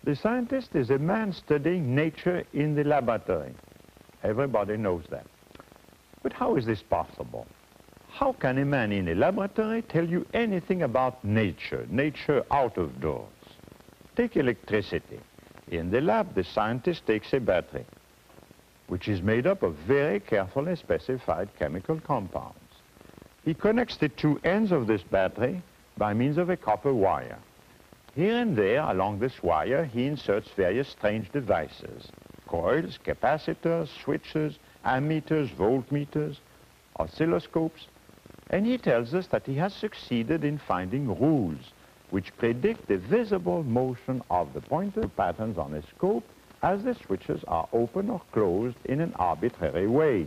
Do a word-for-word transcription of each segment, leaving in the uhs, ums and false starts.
The scientist is a man studying nature in the laboratory. Everybody knows that. But how is this possible? How can a man in a laboratory tell you anything about nature, nature out of doors? Take electricity. In the lab, the scientist takes a battery, which is made up of very carefully specified chemical compounds. He connects the two ends of this battery by means of a copper wire. Here and there, along this wire, he inserts various strange devices: coils, capacitors, switches, ammeters, voltmeters, oscilloscopes, and he tells us that he has succeeded in finding rules which predict the visible motion of the pointer patterns on a scope as the switches are open or closed in an arbitrary way.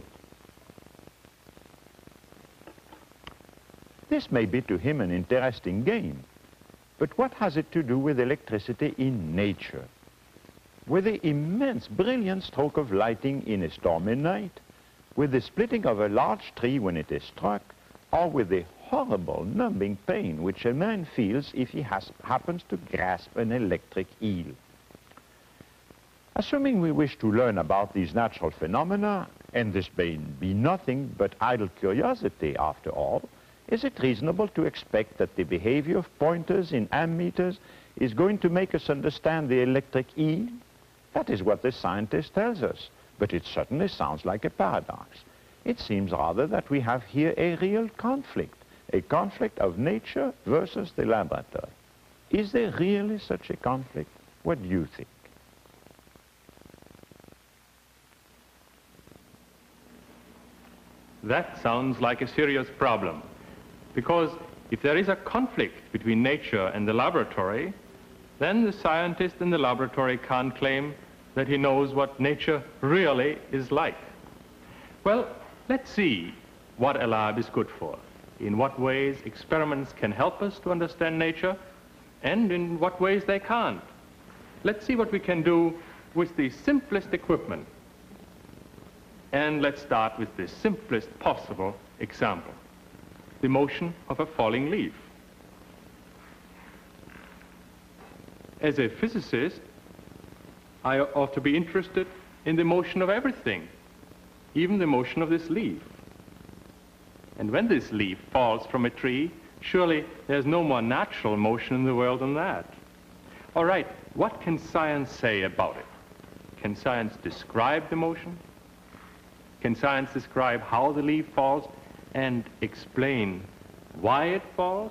This may be to him an interesting game, but what has it to do with electricity in nature? With the immense brilliant stroke of lighting in a stormy night, with the splitting of a large tree when it is struck, or with the horrible numbing pain which a man feels if he has, happens to grasp an electric eel. Assuming we wish to learn about these natural phenomena, and this may be nothing but idle curiosity after all, is it reasonable to expect that the behavior of pointers in ammeters is going to make us understand the electric eel? That is what the scientist tells us, but it certainly sounds like a paradox. It seems rather that we have here a real conflict, a conflict of nature versus the laboratory. Is there really such a conflict? What do you think? That sounds like a serious problem, because if there is a conflict between nature and the laboratory, then the scientist in the laboratory can't claim that he knows what nature really is like. Well, let's see what a lab is good for, in what ways experiments can help us to understand nature, and in what ways they can't. Let's see what we can do with the simplest equipment. And let's start with the simplest possible example: the motion of a falling leaf. As a physicist, I ought to be interested in the motion of everything, even the motion of this leaf. And when this leaf falls from a tree, surely there's no more natural motion in the world than that. All right, what can science say about it? Can science describe the motion? Can science describe how the leaf falls and explain why it falls?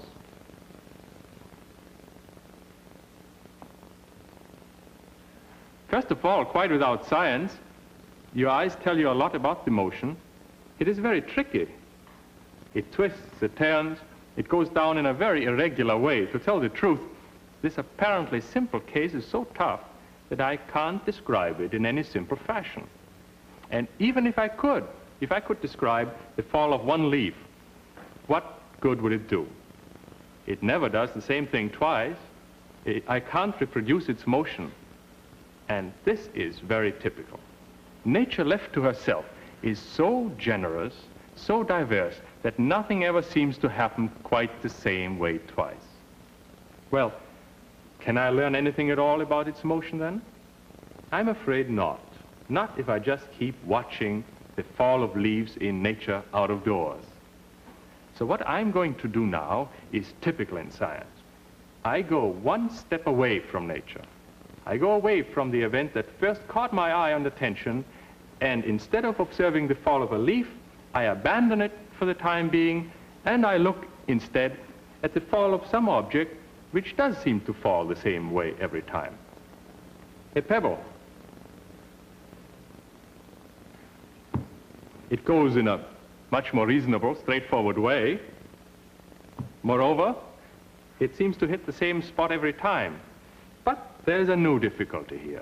First of all, quite without science, your eyes tell you a lot about the motion. It is very tricky. It twists, it turns, it goes down in a very irregular way. To tell the truth, this apparently simple case is so tough that I can't describe it in any simple fashion. And even if I could, if I could describe the fall of one leaf, what good would it do? It never does the same thing twice. It, I can't reproduce its motion. And this is very typical. Nature left to herself is so generous, so diverse, that nothing ever seems to happen quite the same way twice. Well, can I learn anything at all about its motion then? I'm afraid not. Not if I just keep watching the fall of leaves in nature out of doors. So what I'm going to do now is typical in science. I go one step away from nature. I go away from the event that first caught my eye on attention, and instead of observing the fall of a leaf, I abandon it for the time being, and I look instead at the fall of some object which does seem to fall the same way every time. A pebble. It goes in a much more reasonable, straightforward way. Moreover, it seems to hit the same spot every time. But there's a new difficulty here.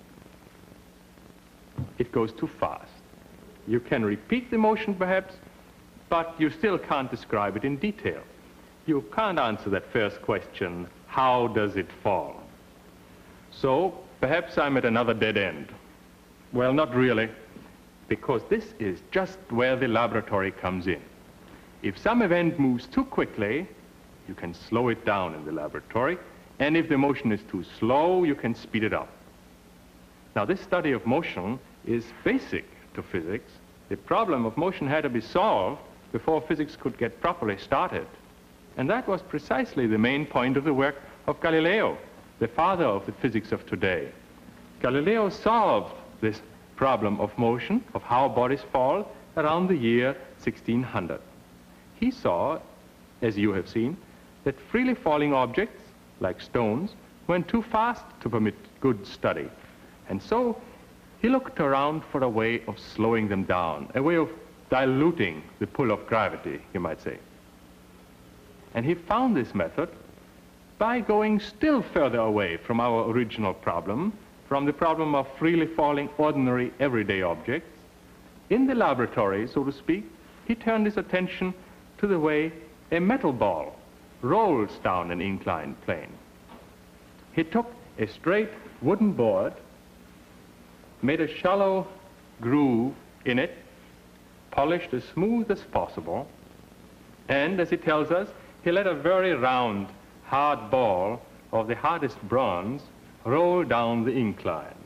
It goes too fast. You can repeat the motion perhaps, but you still can't describe it in detail. You can't answer that first question, how does it fall? So perhaps I'm at another dead end. Well, not really, because this is just where the laboratory comes in. If some event moves too quickly, you can slow it down in the laboratory And if the motion is too slow, you can speed it up. Now, this study of motion is basic to physics. The problem of motion had to be solved before physics could get properly started. And that was precisely the main point of the work of Galileo, the father of the physics of today. Galileo solved this problem of motion, of how bodies fall, around the year sixteen hundred. He saw, as you have seen, that freely falling objects, like stones, went too fast to permit good study. And so he looked around for a way of slowing them down, a way of diluting the pull of gravity, you might say. And he found this method by going still further away from our original problem, from the problem of freely falling ordinary everyday objects. In the laboratory, so to speak, he turned his attention to the way a metal ball rolls down an inclined plane. He took a straight wooden board, made a shallow groove in it, polished as smooth as possible, and, as he tells us, he let a very round, hard ball of the hardest bronze roll down the incline.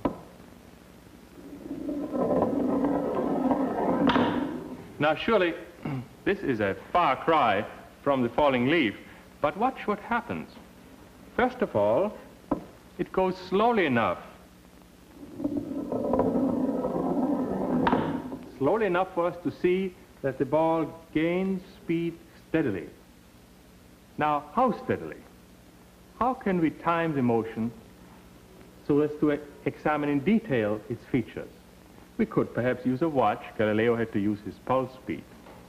Now, surely, this is a far cry from the falling leaf, but watch what happens. First of all, it goes slowly enough, slowly enough for us to see that the ball gains speed steadily. Now, how steadily? How can we time the motion so as to examine in detail its features? We could perhaps use a watch. Galileo had to use his pulse speed.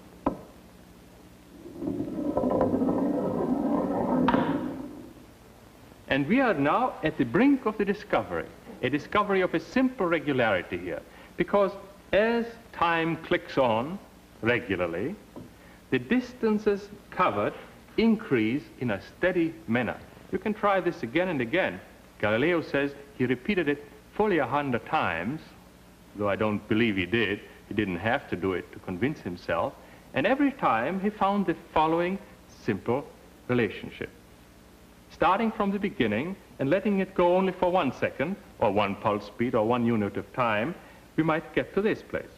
And we are now at the brink of the discovery, a discovery of a simple regularity here, because as time clicks on regularly, the distances covered increase in a steady manner. You can try this again and again. Galileo says he repeated it fully a hundred times, though I don't believe he did. He didn't have to do it to convince himself. And every time he found the following simple relationship. Starting from the beginning and letting it go only for one second, or one pulse speed, or one unit of time, we might get to this place.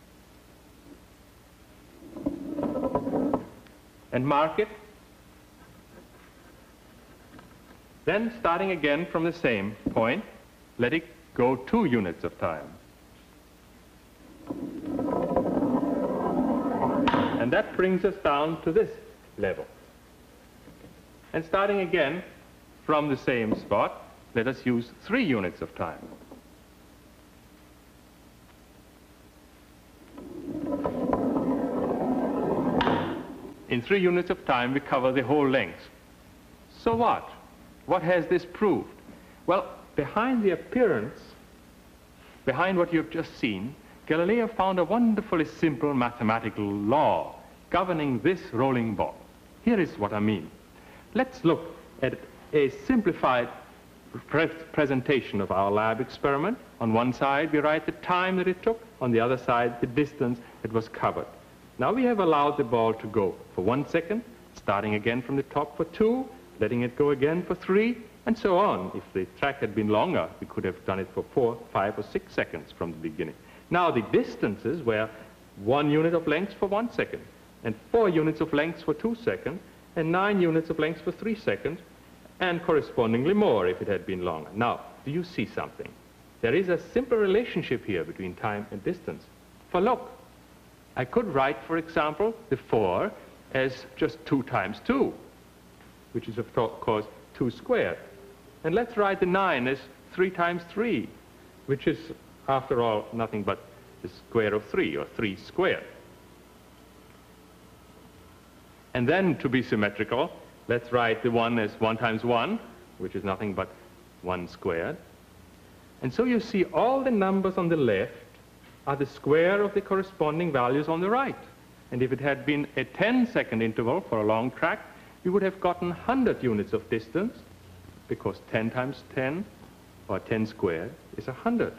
And mark it. Then, starting again from the same point, let it go two units of time. And that brings us down to this level. And starting again from the same spot, let us use three units of time. In three units of time, we cover the whole length. So what? What has this proved? Well, behind the appearance, behind what you've just seen, Galileo found a wonderfully simple mathematical law governing this rolling ball. Here is what I mean. Let's look at a simplified pre presentation of our lab experiment. On one side, we write the time that it took. On the other side, the distance that was covered. Now we have allowed the ball to go for one second, starting again from the top for two, letting it go again for three, and so on. If the track had been longer, we could have done it for four, five, or six seconds from the beginning. Now the distances were one unit of length for one second, and four units of length for two seconds, and nine units of length for three seconds, and correspondingly more if it had been longer. Now, do you see something? There is a simple relationship here between time and distance. For look, I could write, for example, the four as just two times two, which is, of course, two squared. And let's write the nine as three times three, which is, after all, nothing but the square of three, or three squared. And then, to be symmetrical, let's write the one as one times one, which is nothing but one squared. And so you see all the numbers on the left are the square of the corresponding values on the right. And if it had been a ten second interval for a long track, we would have gotten one hundred units of distance, because ten times ten, or ten squared, is one hundred.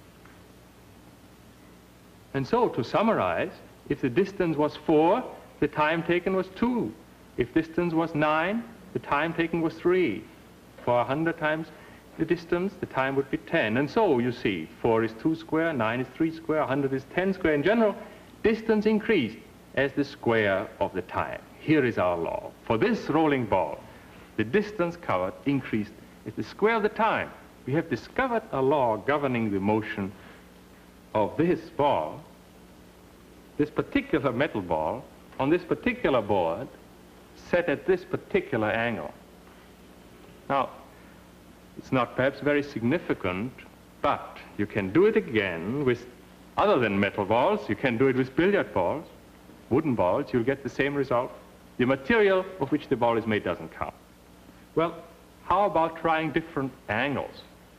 And so, to summarize, if the distance was four, the time taken was two. If distance was nine, the time taken was three. for one hundred times the distance, the time would be ten. And so, you see, four is two square, nine is three square, one hundred is ten square. In general, distance increased as the square of the time. Here is our law. For this rolling ball, the distance covered increased as the square of the time. We have discovered a law governing the motion of this ball, this particular metal ball, on this particular board, set at this particular angle. Now, it's not perhaps very significant, but you can do it again with, other than metal balls, you can do it with billiard balls, wooden balls, you'll get the same result. The material of which the ball is made doesn't count. Well, how about trying different angles?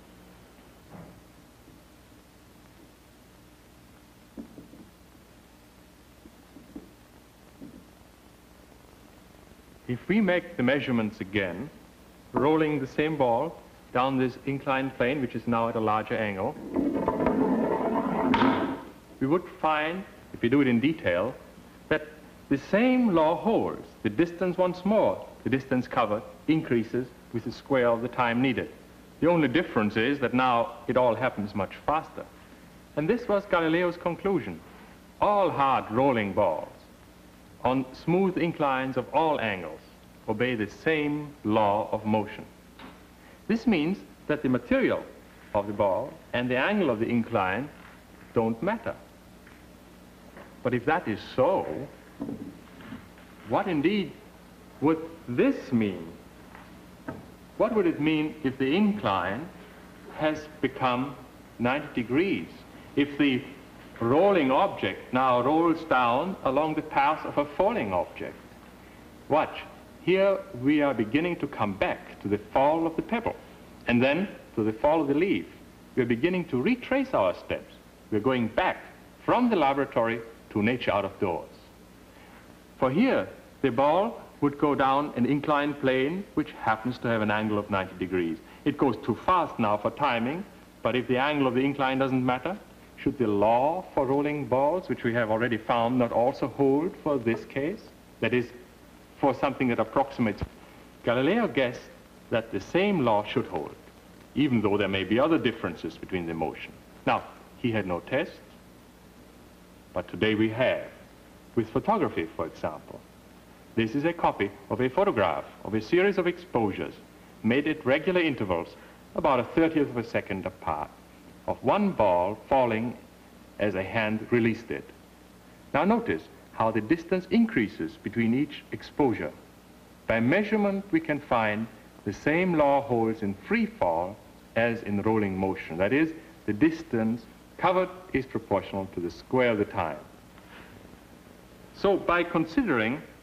If we make the measurements again, rolling the same ball down this inclined plane, which is now at a larger angle, we would find, if we do it in detail, that the same law holds. The distance once more, the distance covered, increases with the square of the time needed. The only difference is that now it all happens much faster. And this was Galileo's conclusion. All hard rolling balls on smooth inclines of all angles obey the same law of motion. This means that the material of the ball and the angle of the incline don't matter. But if that is so, what indeed would this mean? What would it mean if the incline has become ninety degrees? If the rolling object now rolls down along the path of a falling object? Watch. Here we are beginning to come back to the fall of the pebble, and then to the fall of the leaf. We are beginning to retrace our steps. We're going back from the laboratory to nature out of doors. For here, the ball would go down an inclined plane which happens to have an angle of ninety degrees. It goes too fast now for timing, but if the angle of the incline doesn't matter, should the law for rolling balls, which we have already found, not also hold for this case? That is, for something that approximates. Galileo guessed that the same law should hold, even though there may be other differences between the motion. Now, he had no tests, but today we have, with photography, for example. This is a copy of a photograph of a series of exposures made at regular intervals, about a thirtieth of a second apart, of one ball falling as a hand released it. Now notice how the distance increases between each exposure. By measurement, we can find the same law holds in free fall as in rolling motion. That is, the distance covered is proportional to the square of the time. So by considering